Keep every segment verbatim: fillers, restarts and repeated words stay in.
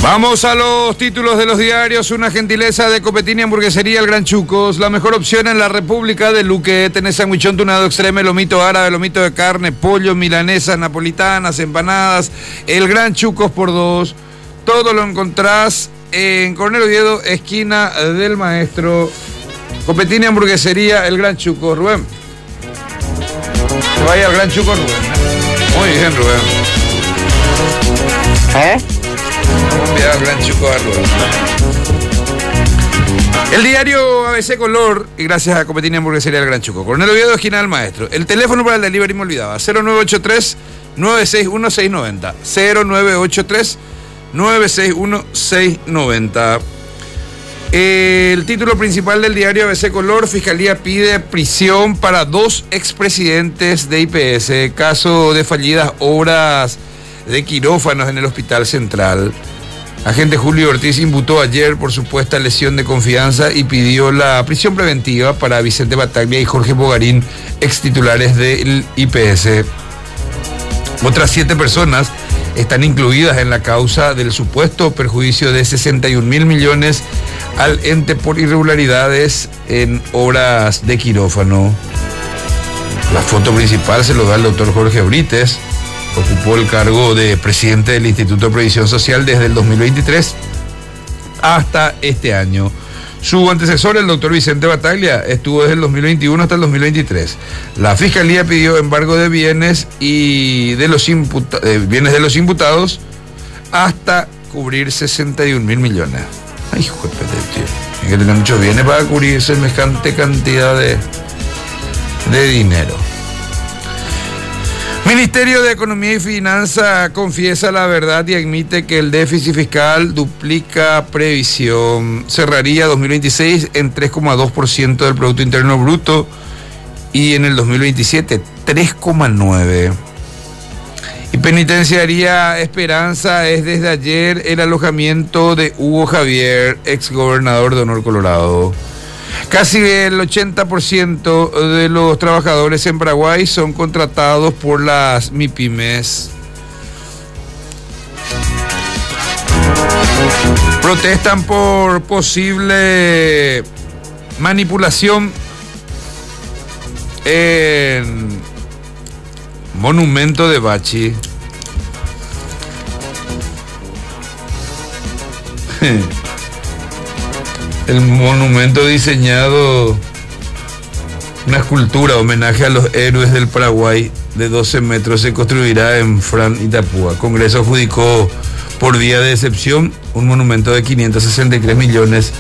Vamos a los títulos de los diarios. Una gentileza de Copetini Hamburguesería El Gran Chucos. La mejor opción en la República de Luque. Tenés sandwichón tunado extreme, lomito árabe, lomito de carne, pollo, milanesas, napolitanas, empanadas. El Gran Chucos por dos. Todo lo encontrás en Coronel Oviedo, esquina del Maestro. Copetini Hamburguesería El Gran Chucos. Rubén. Se vaya al Gran Chucos, Rubén. Muy bien, Rubén. ¿Eh? Al Gran Chucos, Rubén. El diario A B C Color, y gracias a Copetini Hamburguesería El Gran Chuco. Coronel Oviedo, esquina del Maestro. El teléfono para el delivery me olvidaba. cero nueve ocho tres, nueve seis uno, seis nueve cero. cero nueve ocho tres, nueve seis uno, seis nueve cero. El título principal del diario A B C Color: Fiscalía pide prisión para dos expresidentes de I P S. Caso de fallidas obras de quirófanos en el Hospital Central. Agente Julio Ortiz imputó ayer por supuesta lesión de confianza y pidió la prisión preventiva para Vicente Bataglia y Jorge Bogarín, ex titulares del I P S. Otras siete personas están incluidas en la causa del supuesto perjuicio de sesenta y un mil millones al ente por irregularidades en obras de quirófano. La foto principal se lo da el doctor Jorge Brites. Ocupó el cargo de presidente del Instituto de Previsión Social desde el dos mil veintitrés hasta este año. Su antecesor, el doctor Vicente Bataglia, estuvo desde el dos mil veintiuno hasta el dos mil veintitrés. La Fiscalía pidió embargo de bienes y de los imputa- eh, bienes de los imputados hasta cubrir sesenta y un mil millones. Ay, hijo de puta, tío. Hay que tener muchos bienes para cubrir semejante cantidad de, de dinero. Ministerio de Economía y Finanzas confiesa la verdad y admite que el déficit fiscal duplica previsión. Cerraría dos mil veintiséis en tres coma dos por ciento del Producto Interno Bruto y en el dos mil veintisiete tres coma nueve por ciento. Y Penitenciaría Esperanza es desde ayer el alojamiento de Hugo Javier, ex gobernador de Honor Colorado. Casi el ochenta por ciento de los trabajadores en Paraguay son contratados por las MIPYMES. Protestan por posible manipulación en monumento de Bachi. El monumento diseñado, una escultura, homenaje a los héroes del Paraguay de doce metros, se construirá en Fran Itapúa. Congreso adjudicó por vía de excepción un monumento de quinientos sesenta y tres millones.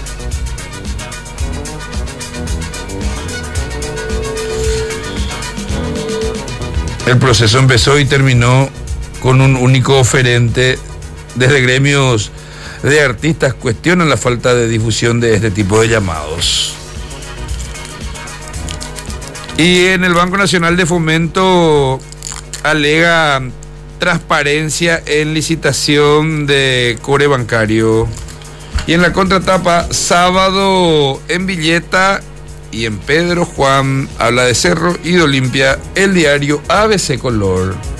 El proceso empezó y terminó con un único oferente. Desde gremios de artistas cuestionan la falta de difusión de este tipo de llamados. Y en el Banco Nacional de Fomento alega transparencia en licitación de cobre bancario. Y en la contratapa, sábado en Villeta y en Pedro Juan, habla de Cerro y de Olimpia, el diario A B C Color.